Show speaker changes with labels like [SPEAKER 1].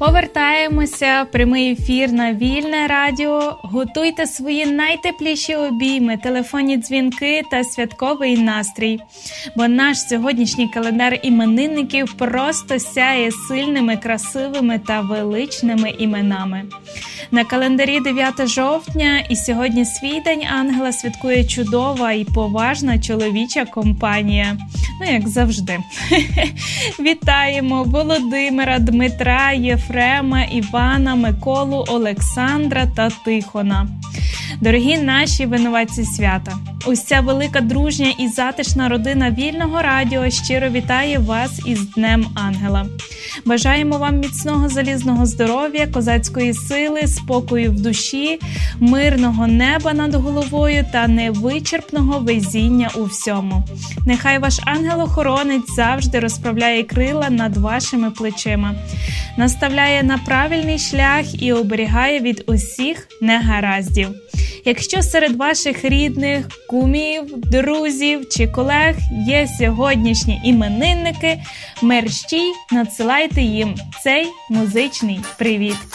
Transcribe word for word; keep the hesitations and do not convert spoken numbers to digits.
[SPEAKER 1] Повертаємося, прямий ефір на Вільне Радіо. Готуйте свої найтепліші обійми, телефонні дзвінки та святковий настрій. Бо наш сьогоднішній календар іменинників просто сяє сильними, красивими та величними іменами. На календарі дев'яте жовтня, і сьогодні свій День Ангела святкує чудова і поважна чоловіча компанія. Ну, як завжди. Вітаємо Володимира, Дмитра, Єфрема, Івана, Миколу, Олександра та Тихона. Дорогі наші винуватці свята, уся велика, дружня і затишна родина Вільного Радіо щиро вітає вас із Днем Ангела. Бажаємо вам міцного залізного здоров'я, козацької сили, спокою в душі, мирного неба над головою та невичерпного везіння у всьому. Нехай ваш ангел-охоронець завжди розправляє крила над вашими плечима, наставляє на правильний шлях і оберігає від усіх негараздів. Якщо серед ваших рідних, кумів, друзів чи колег є сьогоднішні іменинники, мерщій надсилайте їм цей музичний привіт.